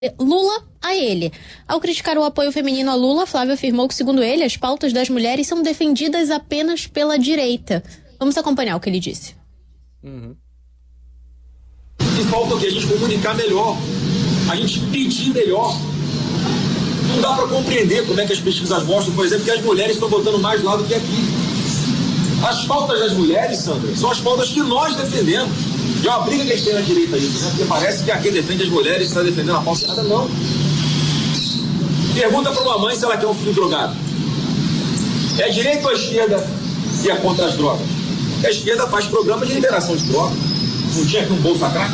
Lula a ele. Ao criticar o apoio feminino a Lula, Flávio afirmou que, segundo ele, as pautas das mulheres são defendidas apenas pela direita. Vamos acompanhar o que ele disse. E falta o quê? A gente comunicar melhor, a gente pedir melhor. Não dá para compreender como é que as pesquisas mostram, por exemplo, que as mulheres estão votando mais lá do que aqui. As pautas das mulheres, Sandra, são as pautas que nós defendemos. E é uma briga que a gente tem na direita isso, né? Porque parece que quem defende as mulheres está defendendo a pauta errada. Não. Pergunta para uma mãe se ela quer um filho drogado. É a direita ou a esquerda que é contra as drogas? A esquerda faz programa de liberação de drogas. Não tinha aqui um Bolsa Crack?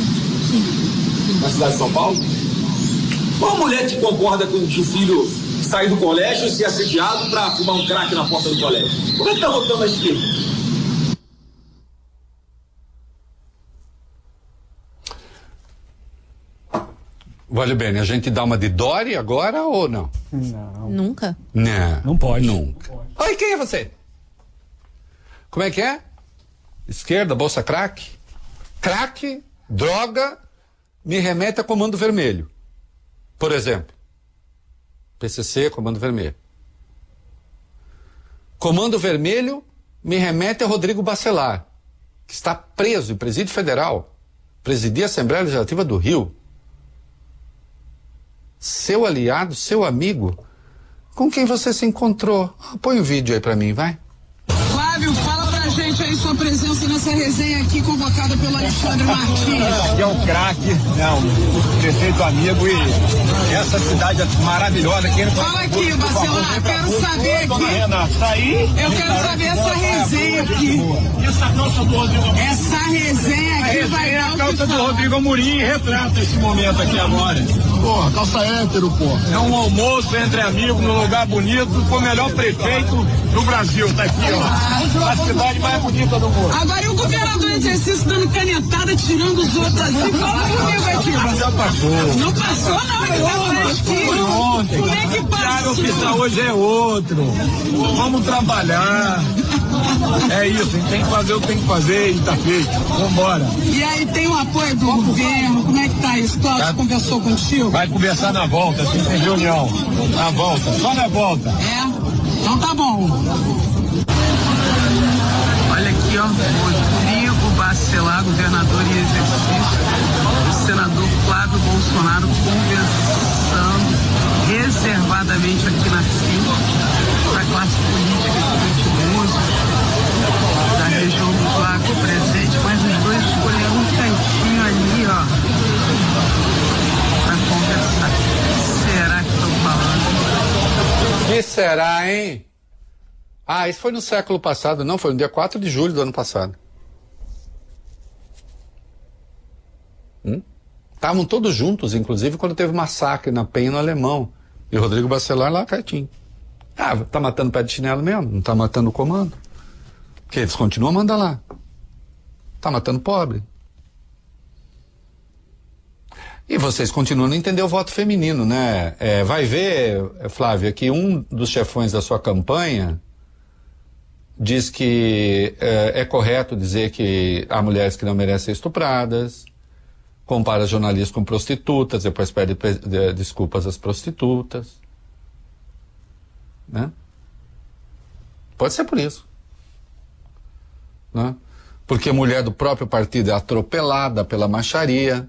Na cidade de São Paulo? Qual mulher que concorda com que o filho sair do colégio e ser assediado para fumar um crack na porta do colégio? Como é que está votando a esquerda? Vale bem, a gente dá uma de Dória agora ou não? Não. Nunca. Não. Não pode. Nunca. Oi, quem é você? Como é que é? Esquerda, bolsa crack? Crack, droga, me remete a Comando Vermelho. Por exemplo. PCC, Comando Vermelho. Comando Vermelho me remete a Rodrigo Bacelar, que está preso em presídio federal. Presidia a Assembleia Legislativa do Rio. Seu aliado, seu amigo, com quem você se encontrou. Põe um vídeo aí pra mim, vai. Flávio, fala pra gente aí sua presença nessa resenha aqui convocada pelo Alexandre Martins. Aqui é um craque, um prefeito amigo e essa cidade é maravilhosa. Fala aqui, Bacelar, quero saber aqui. Renato, tá aí? Eu quero saber essa resenha aqui. Essa calça do Rodrigo Amorim. Essa resenha aqui vai dar a calça do Rodrigo Amorim retrata esse momento aqui agora. Porra, calça hétero, porra. É um almoço entre amigos, num lugar bonito, com o melhor prefeito do Brasil. Tá aqui, ó. A cidade mais bonita do mundo. Agora, e o governador em exercício dando canetada, tirando os outros assim? Fala comigo aqui. Já passou. Não passou, não. Ele tá fresquinho. Ontem. Como é que O passou? oficial hoje é outro. Vamos trabalhar. É isso, a gente tem que fazer o que tem que fazer e tá feito. Vambora. E aí, tem o apoio do governo? Como é que tá isso? Cláudio conversou contigo? Vai conversar na volta, tem reunião. Na volta, só na volta. É? Então tá bom. Olha aqui, ó, Rodrigo Bacelar, governador em exercício, o senador Flávio Bolsonaro conversando reservadamente aqui na fila para a classe política de música da região do Lago presente, mas os dois escolheram um cantinho ali, ó, para conversar. Será que estão falando? Que será, hein? Ah, isso foi no século passado, não, foi no dia 4 de julho do ano passado. Estavam todos juntos, inclusive, quando teve massacre na Penha, no Alemão. E o Rodrigo Bacelar lá, quietinho. Ah, tá matando pé de chinelo mesmo? Não tá matando o comando? Porque eles continuam a mandar lá. Tá matando pobre. E vocês continuam a não entender o voto feminino, né? Vai ver, Flávia, que um dos chefões da sua campanha diz que é correto dizer que há mulheres que não merecem ser estupradas, compara jornalistas com prostitutas, depois pede desculpas às prostitutas. Né? Pode ser por isso. Né? Porque a mulher do próprio partido é atropelada pela macharia.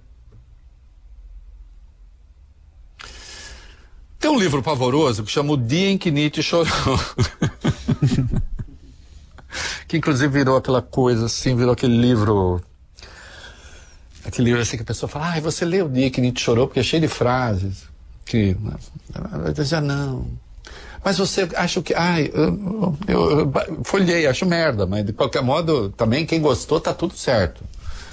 Tem um livro pavoroso que chama O Dia em que Nietzsche Chorou. Que inclusive virou aquela coisa assim, virou aquele livro assim que a pessoa fala, você lê O Dia que Nietzsche Chorou, porque é cheio de frases que já não, mas você acha que eu folhei, acho merda, mas de qualquer modo também quem gostou tá tudo certo.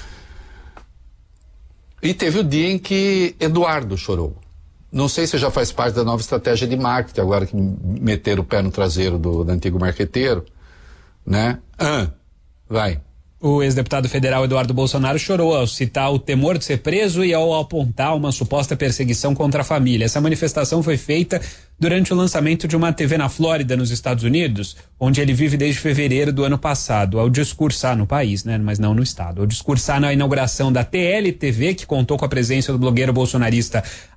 E teve o dia em que Eduardo chorou. Não sei se já faz parte da nova estratégia de marketing, agora que meteram o pé no traseiro do antigo marqueteiro, né? Vai. O ex-deputado federal Eduardo Bolsonaro chorou ao citar o temor de ser preso e ao apontar uma suposta perseguição contra a família. Essa manifestação foi feita durante o lançamento de uma TV na Flórida, nos Estados Unidos, onde ele vive desde fevereiro do ano passado, ao discursar no país, né, mas não no estado, ao discursar na inauguração da TL-TV, que contou com a presença do blogueiro bolsonarista